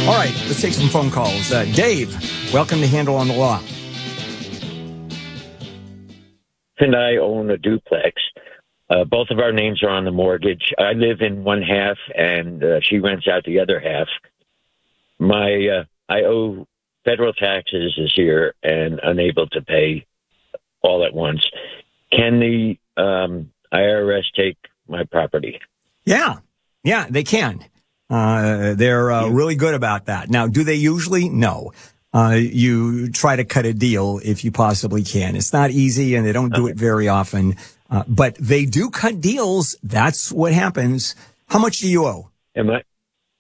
All right, let's take some phone calls. Dave, welcome to Handle on the Law. And I own a duplex. Both of our names are on the mortgage. I live in one half, and she rents out the other half. I owe federal taxes this year and unable to pay all at once. Can the IRS take my property? Yeah, they can. They're really good about that. Now, do they usually? No. You try to cut a deal if you possibly can. It's not easy, and they don't do it very often. But they do cut deals. That's what happens. How much do you owe? Am I?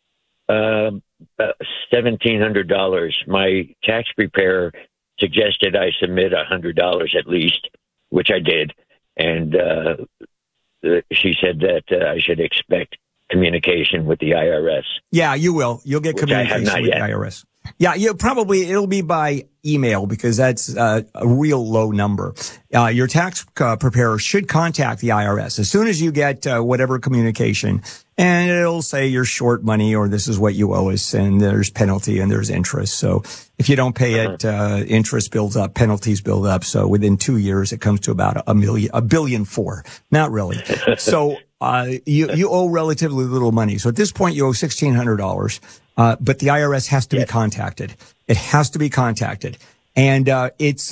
$1,700. My tax preparer suggested I submit $100 at least, which I did. And she said that I should expect communication with the IRS. Yeah, you will. You'll get communication with the IRS. Yeah, it'll be by email because that's a real low number. Your tax preparer should contact the IRS as soon as you get whatever communication, and it'll say you're short money or this is what you owe us, and there's penalty and there's interest. So if you don't pay it, interest builds up, penalties build up. So within 2 years, it comes to about $1.4 billion. Not really. So you owe relatively little money. So at this point, you owe $1,600. But the IRS has to be contacted. It has to be contacted. And it's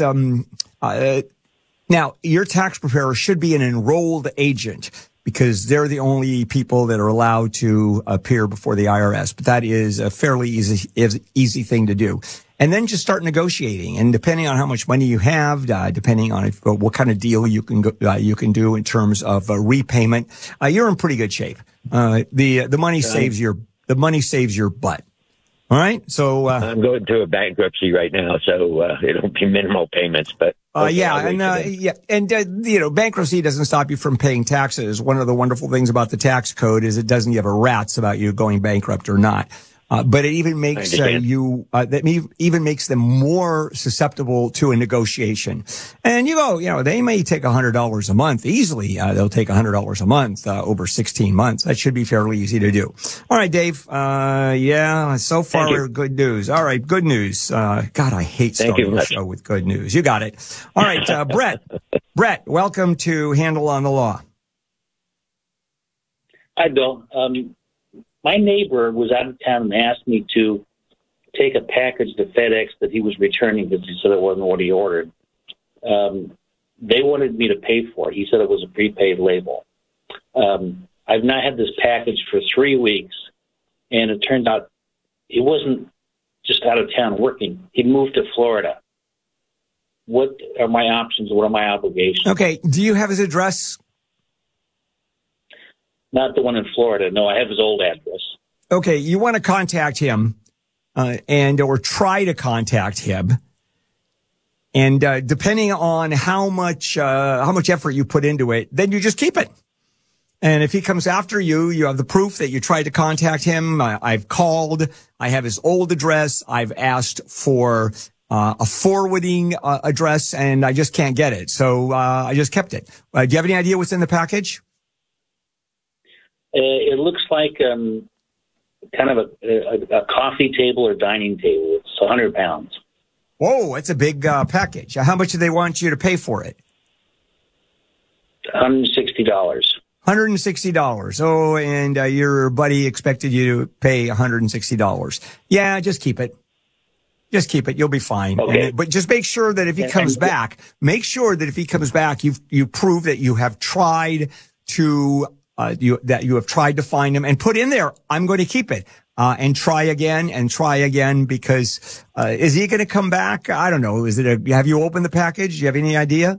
now your tax preparer should be an enrolled agent because they're the only people that are allowed to appear before the IRS. But that is a fairly easy thing to do. And then just start negotiating. And depending on how much money you have, depending on what kind of deal you can do in terms of repayment, you're in pretty good shape. The money saves your butt. All right. So, I'm going through a bankruptcy right now, so, it'll be minimal payments, but. Bankruptcy doesn't stop you from paying taxes. One of the wonderful things about the tax code is it doesn't give a rat's about you going bankrupt or not. But it even makes even makes them more susceptible to a negotiation. And they may take $100 a month easily. They'll take $100 a month over 16 months. That should be fairly easy to do. All right, Dave. So far good news. All right, good news. God, I hate starting the show with good news. You got it. All right, Brett. Brett, welcome to Handle on the Law. Hi, Bill. My neighbor was out of town and asked me to take a package to FedEx that he was returning because he said it wasn't what he ordered. They wanted me to pay for it. He said it was a prepaid label. I've not had this package for 3 weeks, and it turned out he wasn't just out of town working. He moved to Florida. What are my options? What are my obligations? Okay. Do you have his address? Not the one in Florida. No, I have his old address. Okay, you want to contact him, or try to contact him, and depending on how much effort you put into it, then you just keep it. And if he comes after you, you have the proof that you tried to contact him. I've called. I have his old address. I've asked for a forwarding address, and I just can't get it. So I just kept it. Do you have any idea what's in the package? It looks like kind of a coffee table or dining table. It's 100 pounds. Whoa, that's a big package. How much do they want you to pay for it? $160. $160. Oh, and your buddy expected you to pay $160. Yeah, just keep it. Just keep it. You'll be fine. Okay. But just make sure that if he comes back, you prove that you have tried to you have tried to find him and put in there, I'm going to keep it, and try again because, is he going to come back? I don't know. Have you opened the package? Do you have any idea?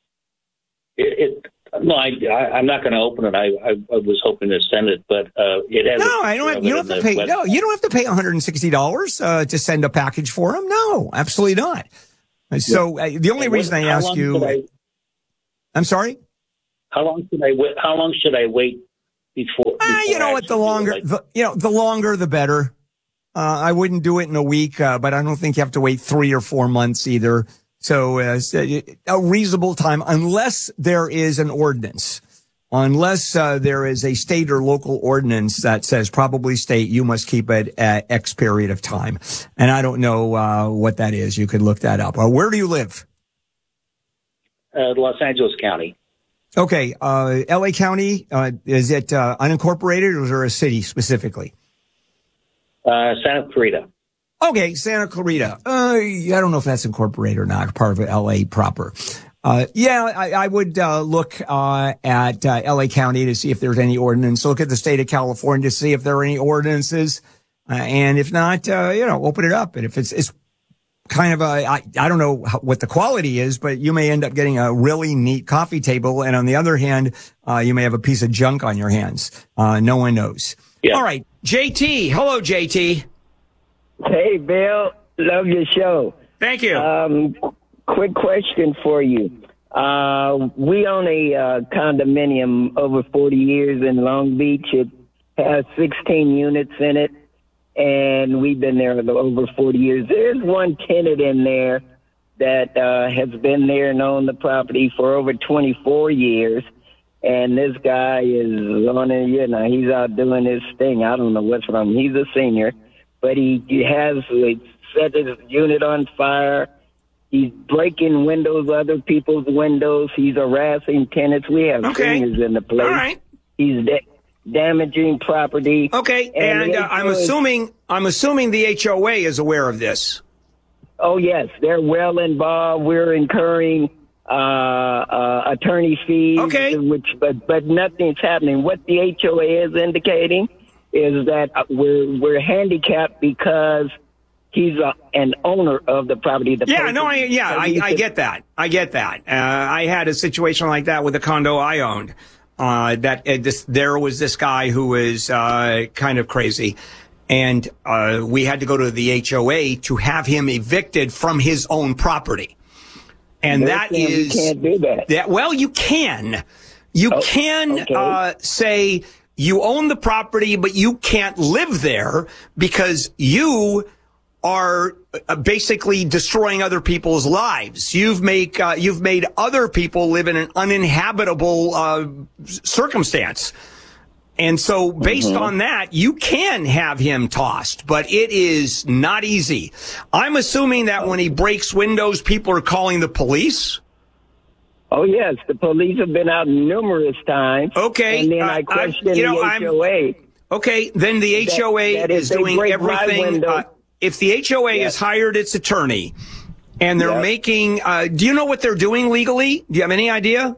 No, I'm not going to open it. I was hoping to send it, but, it has. No, you don't have to pay. No, you don't have to pay $160, to send a package for him. No, absolutely not. So the only reason I ask you, I'm sorry. How long should I wait? How long should I wait before? The longer the better. I wouldn't do it in a week, but I don't think you have to wait 3 or 4 months either. So a reasonable time, unless there is an ordinance. unless there is a state or local ordinance that says probably state you must keep it at X period of time. And I don't know what that is. You could look that up. Where do you live? Los Angeles County. Okay. LA County, is it unincorporated or is there a city specifically? Santa Clarita. Okay, Santa Clarita. I don't know if that's incorporated or not, part of LA proper. I would look at LA County to see if there's any ordinance. Look at the state of California to see if there are any ordinances. And if not, open it up. And if it's kind of I don't know what the quality is, but you may end up getting a really neat coffee table. And on the other hand, you may have a piece of junk on your hands. No one knows. Yeah. All right. JT. Hello, JT. Hey, Bill. Love your show. Thank you. Quick question for you. We own a condominium over 40 years in Long Beach. It has 16 units in it, and we've been there over 40 years. There's one tenant in there that has been there and owned the property for over 24 years. And this guy is on it, he's out doing his thing. I don't know what's wrong. He's a senior, but he has set his unit on fire. He's breaking windows, other people's windows. He's harassing tenants. We have seniors in the place. All right. He's damaging property. Okay, and I'm assuming the HOA is aware of this. Oh yes, they're well involved. We're incurring attorney fees, but nothing's happening. What the HOA is indicating is that we're handicapped because he's an owner of the property. I get that. I had a situation like that with a condo I owned. There was this guy who was kind of crazy, and we had to go to the HOA to have him evicted from his own property. And you can't do that. Well, you can. You can say you own the property, but you can't live there because you are basically destroying other people's lives. You've made other people live in an uninhabitable circumstance. And so based on that, you can have him tossed, but it is not easy. I'm assuming that when he breaks windows, people are calling the police. Oh, yes. The police have been out numerous times. Okay. And then I question the HOA. Okay. Then the HOA is doing everything. If the HOA has hired its attorney and they're making, do you know what they're doing legally? Do you have any idea?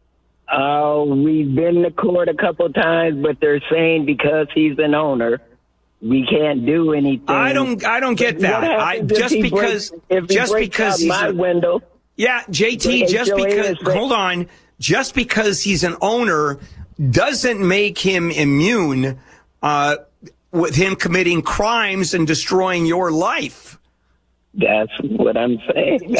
We've been to court a couple of times, but they're saying because he's an owner, we can't do anything. I don't get that. Just because my window. Yeah, JT, just because he's an owner doesn't make him immune, with him committing crimes and destroying your life. That's what I'm saying.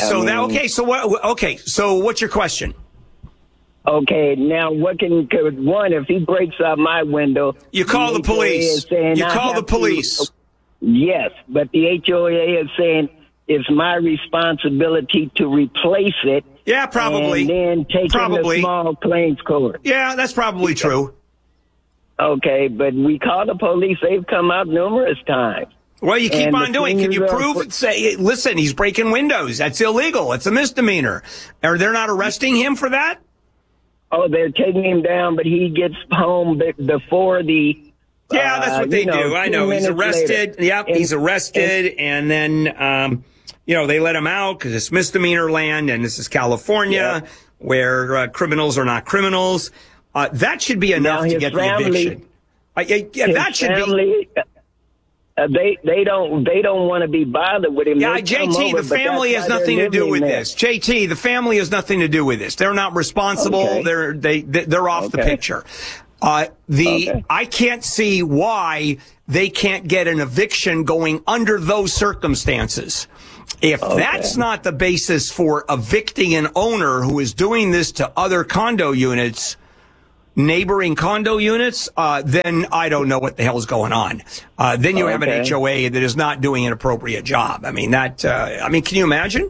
So what's your question? Okay, now if he breaks out my window, you call the police. You call the police. Yes, but the HOA is saying it's my responsibility to replace it. Yeah, probably. And then take it to small claims court. Yeah, that's probably true. Okay, but we call the police. They've come out numerous times. Well, you keep on doing. Can you prove? Say, listen, he's breaking windows. That's illegal. It's a misdemeanor. Are they not arresting him for that? Oh, they're taking him down, but he gets home before the. Yeah, that's what they do. I know. He's arrested. Later. Yep, he's arrested, and then they let him out because it's misdemeanor land, and this is California, where criminals are not criminals. That should be enough to get the eviction. That should be. They don't want to be bothered with him. Yeah, JT, the family has nothing to do with this. JT, the family has nothing to do with this. They're not responsible. Okay. They're off the picture. I can't see why they can't get an eviction going under those circumstances. If that's not the basis for evicting an owner who is doing this to other condo units, neighboring condo units, then I don't know what the hell's going on. Then you have an HOA that is not doing an appropriate job. I mean, can you imagine?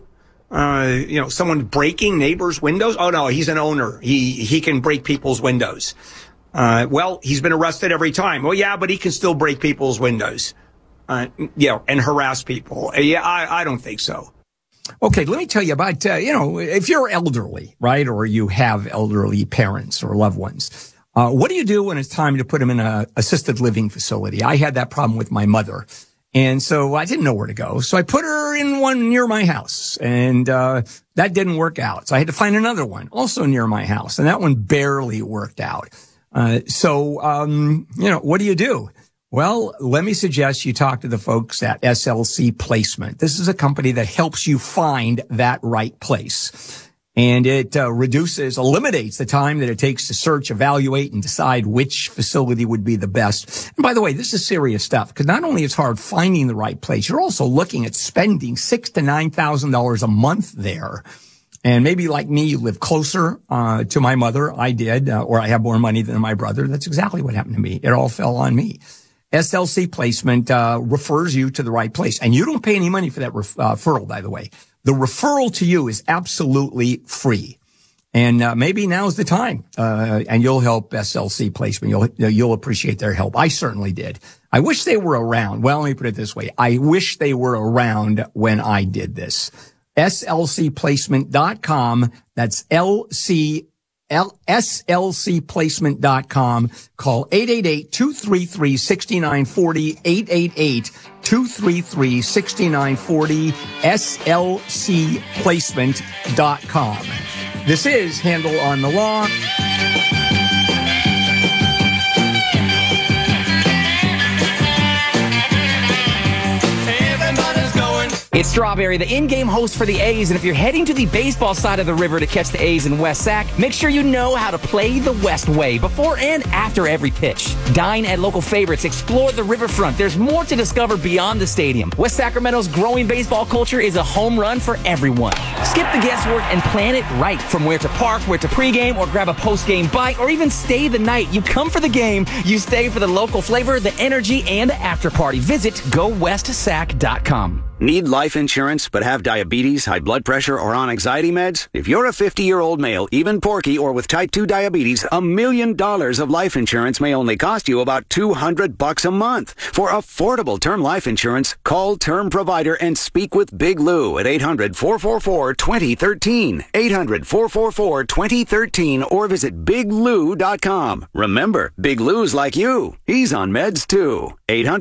Someone breaking neighbors' windows. Oh no, he's an owner. He can break people's windows. Well, he's been arrested every time. Well, yeah, but he can still break people's windows. And harass people. I don't think so. Okay, let me tell you about, if you're elderly, right, or you have elderly parents or loved ones, what do you do when it's time to put them in a assisted living facility? I had that problem with my mother, and so I didn't know where to go. So I put her in one near my house, and that didn't work out. So I had to find another one, also near my house, and that one barely worked out. What do you do? Well, let me suggest you talk to the folks at SLC Placement. This is a company that helps you find that right place. And it eliminates the time that it takes to search, evaluate, and decide which facility would be the best. And by the way, this is serious stuff, because not only is it hard finding the right place, you're also looking at spending $6,000 to $9,000 a month there. And maybe like me, you live closer to my mother. I did, or I have more money than my brother. That's exactly what happened to me. It all fell on me. SLC Placement refers you to the right place. And you don't pay any money for that referral, by the way. The referral to you is absolutely free. And maybe now's the time. And you'll help SLC Placement. You'll appreciate their help. I certainly did. I wish they were around. Well, let me put it this way. I wish they were around when I did this. SLCplacement.com. That's SLCplacement.com. Call 888-233-6940, 888-233-6940, SLCplacement.com. This is Handel on the Law. It's Strawberry, the in-game host for the A's, and if you're heading to the baseball side of the river to catch the A's in West Sac, make sure you know how to play the West way before and after every pitch. Dine at local favorites, explore the riverfront. There's more to discover beyond the stadium. West Sacramento's growing baseball culture is a home run for everyone. Skip the guesswork and plan it right. From where to park, where to pregame, or grab a post-game bite, or even stay the night. You come for the game, you stay for the local flavor, the energy, and the after party. Visit GoWestSac.com. Need life insurance but have diabetes, high blood pressure, or on anxiety meds? If you're a 50-year-old male, even porky, or with type 2 diabetes, $1 million of life insurance may only cost you about $200 a month. For affordable term life insurance, call Term Provider and speak with Big Lou at 800-444-2013. 800-444-2013 or visit biglou.com. Remember, Big Lou's like you. He's on meds too.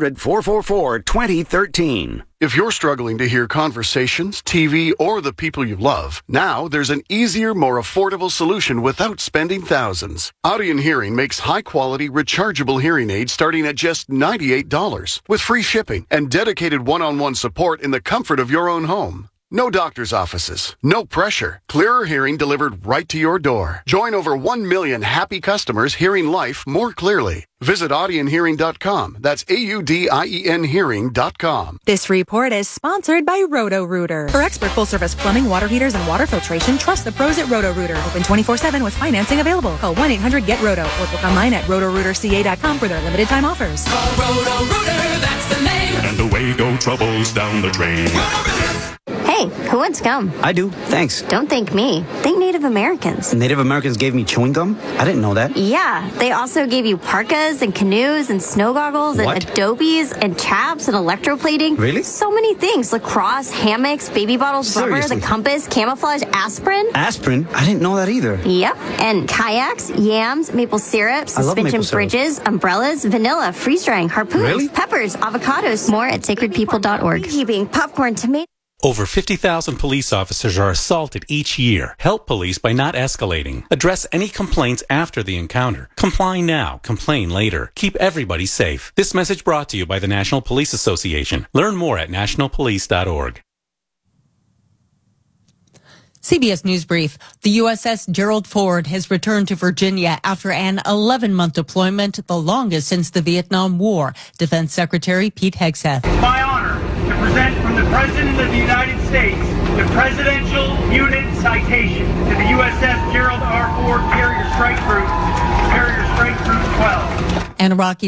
800-444-2013. If you're struggling to hear conversations, TV, or the people you love, now there's an easier, more affordable solution without spending thousands. Audien Hearing makes high-quality, rechargeable hearing aids starting at just $98 with free shipping and dedicated one-on-one support in the comfort of your own home. No doctor's offices, no pressure. Clearer hearing delivered right to your door. Join over 1 million happy customers hearing life more clearly. Visit AudienHearing.com. That's AUDIEN Hearing.com. This report is sponsored by Roto-Rooter. For expert full-service plumbing, water heaters, and water filtration, trust the pros at Roto-Rooter. Open 24/7 with financing available. Call 1-800-GET-ROTO or book online at rotorooterca.com for their limited time offers. Call Roto-Rooter, that's the name. And away go troubles down the drain. Hey, who wants gum? I do, thanks. Don't thank me. Thank Native Americans. Native Americans gave me chewing gum? I didn't know that. Yeah, they also gave you parkas and canoes and snow goggles and adobes and chaps and electroplating. Really? So many things. Lacrosse, hammocks, baby bottles, rubber, the compass, camouflage, aspirin. Aspirin? I didn't know that either. Yep. And kayaks, yams, maple syrup, suspension bridges, umbrellas, vanilla, freeze drying, harpoons, peppers, avocados. More at sacredpeople.org. Keeping popcorn, tomato. Over 50,000 police officers are assaulted each year. Help police by not escalating. Address any complaints after the encounter. Comply now, complain later. Keep everybody safe. This message brought to you by the National Police Association. Learn more at nationalpolice.org. CBS News Brief. The USS Gerald Ford has returned to Virginia after an 11-month deployment, the longest since the Vietnam War. Defense Secretary Pete Hegseth. It's my honor to present from the President of the United States the Presidential Unit Citation to the USS Gerald R. Ford Carrier Strike Group 12. And Iraqi